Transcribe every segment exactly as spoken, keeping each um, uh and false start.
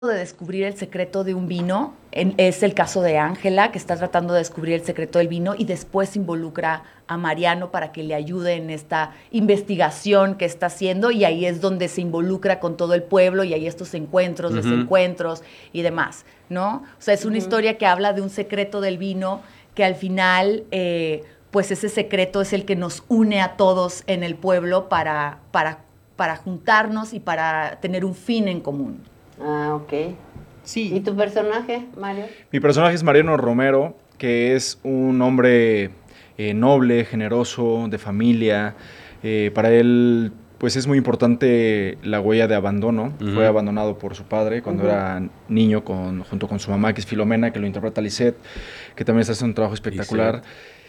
de descubrir el secreto de un vino, en, es el caso de Ángela, que está tratando de descubrir el secreto del vino y después involucra a Mariano para que le ayude en esta investigación que está haciendo, y ahí es donde se involucra con todo el pueblo y hay estos encuentros, Ujú. desencuentros y demás, ¿no? O sea, es una Ujú. historia que habla de un secreto del vino que al final, eh, pues ese secreto es el que nos une a todos en el pueblo para, para, para juntarnos y para tener un fin en común. Ah, ok. ¿Y Sí, tu personaje, Mario? Mi personaje es Mariano Romero, que es un hombre eh, noble, generoso, de familia. Eh, para él, pues es muy importante la huella de abandono. Ujú. Fue abandonado por su padre cuando Ujú. era niño, con, junto con su mamá, que es Filomena, que lo interpreta Lisette, que también está haciendo un trabajo espectacular.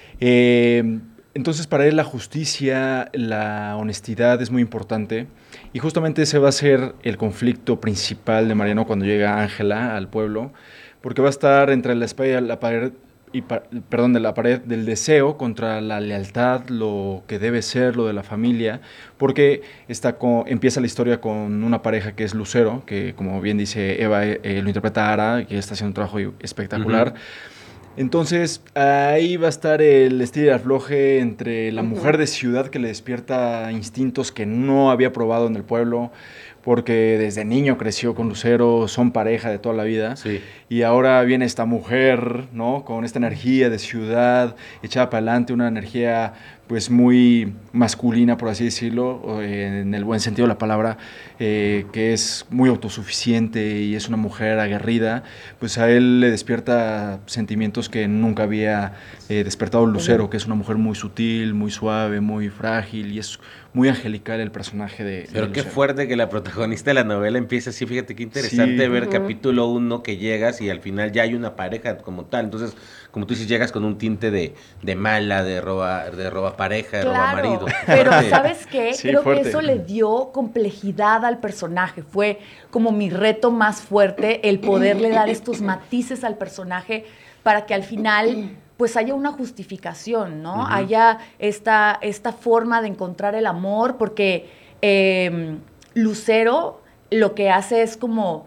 Eh, entonces, para él la justicia, la honestidad es muy importante. Y justamente ese va a ser el conflicto principal de Mariano cuando llega Ángela al pueblo, porque va a estar entre la espada y la pared, y pa- perdón, de la pared del deseo contra la lealtad, lo que debe ser, lo de la familia, porque está con, empieza la historia con una pareja que es Lucero, que como bien dice Eva, eh, eh, lo interpreta Ara, que está haciendo un trabajo espectacular. Ujú. Entonces, ahí va a estar el estilo y afloje entre la Ujú. mujer de ciudad que le despierta instintos que no había probado en el pueblo, porque desde niño creció con Lucero, son pareja de toda la vida. Sí. Y ahora viene esta mujer, ¿no? Con esta energía de ciudad, echada para adelante, una energía pues muy masculina, por así decirlo, o, eh, en el buen sentido de la palabra, eh, que es muy autosuficiente y es una mujer aguerrida. Pues a él le despierta sentimientos que nunca había eh, despertado Lucero, Ujú. que es una mujer muy sutil, muy suave, muy frágil, y es muy angelical el personaje de, de Pero qué Lucero. fuerte que la protagonista de la novela empiece así, fíjate qué interesante Sí. ver Ujú. capítulo uno que llegas y al final ya hay una pareja como tal. Entonces, como tú dices, llegas con un tinte de, de mala, de roba, de roba pareja, de roba marido. Claro, pero Fuerte. ¿sabes qué? Sí, Creo fuerte. que eso le dio complejidad al personaje. Fue como mi reto más fuerte, el poderle dar estos matices al personaje para que al final pues haya una justificación, ¿no? Ujú. Haya esta, esta forma de encontrar el amor, porque eh, Lucero lo que hace es como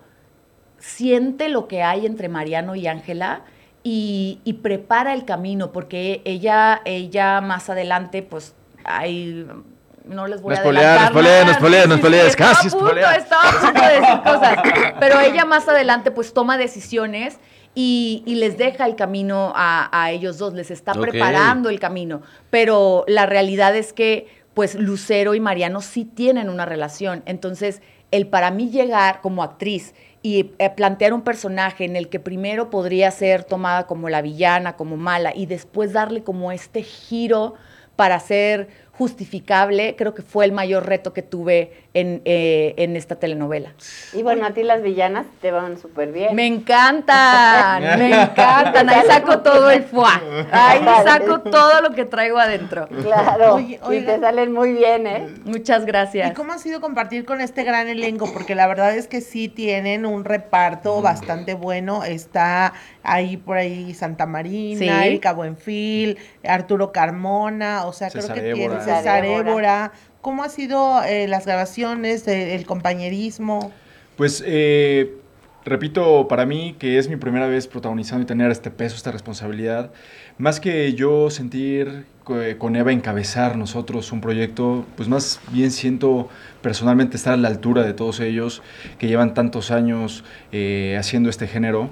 siente lo que hay entre Mariano y Ángela y, y prepara el camino, porque ella, ella más adelante, pues, hay, no les voy No a spoilear, adelantar no spoilees, no nada. spoilees, no Sí, sí, spoilees, estaba casi a punto, spoilear. estaba a punto de decir cosas, pero ella más adelante, pues, toma decisiones y, y les deja el camino a, a ellos dos, les está Ok. preparando el camino, pero la realidad es que, pues, Lucero y Mariano sí tienen una relación, entonces, el para mí llegar como actriz y eh, plantear un personaje en el que primero podría ser tomada como la villana, como mala, y después darle como este giro para ser justificable, creo que fue el mayor reto que tuve en, eh, en esta telenovela. Y bueno, a ti las villanas te van súper bien. Me encantan, me encantan, ahí saco todo el fuá, ahí saco todo lo que traigo adentro. Claro, Oye, y te oigan. salen muy bien, ¿eh? Muchas gracias. ¿Y cómo ha sido compartir con este gran elenco? Porque la verdad es que sí tienen un reparto bastante bueno. Está ahí por ahí Santa Marina, Sí. Erika Buenfil, Arturo Carmona, o sea, César creo que tiene Évora. César César Évora. Évora. ¿Cómo ha sido eh, las grabaciones, eh, el compañerismo? Pues eh, repito, para mí que es mi primera vez protagonizando y tener este peso, esta responsabilidad, más que yo sentir co- con Eva encabezar nosotros un proyecto, pues más bien siento personalmente estar a la altura de todos ellos que llevan tantos años eh, haciendo este género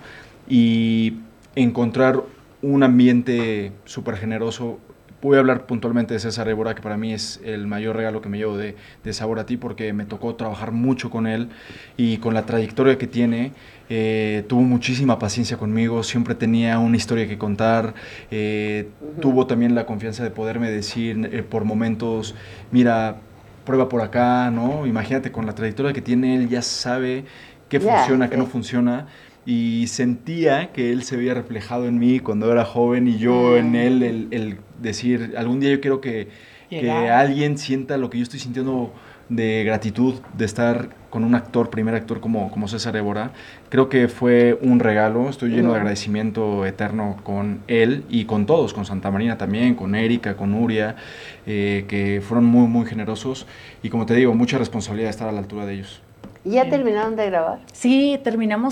y encontrar un ambiente súper generoso. Voy a hablar puntualmente de César Évora, que para mí es el mayor regalo que me llevo de, de Sabor a Ti, porque me tocó trabajar mucho con él y con la trayectoria que tiene, eh, tuvo muchísima paciencia conmigo, siempre tenía una historia que contar, eh, Ujú. tuvo también la confianza de poderme decir eh, por momentos, mira, prueba por acá, ¿no? Imagínate, con la trayectoria que tiene, él ya sabe qué Ya, funciona, qué sí. no funciona. Y sentía que él se veía reflejado en mí cuando era joven y yo en Mm. él, el, el decir, algún día yo quiero que, que Llegar. alguien sienta lo que yo estoy sintiendo de gratitud de estar con un actor, primer actor como, como César Évora. Creo que fue un regalo, estoy lleno de Mm. agradecimiento eterno con él y con todos, con Santa Marina también, con Erika, con Nuria, eh, que fueron muy, muy generosos y como te digo, mucha responsabilidad de estar a la altura de ellos. ¿Y ya Sí. terminaron de grabar? Sí, terminamos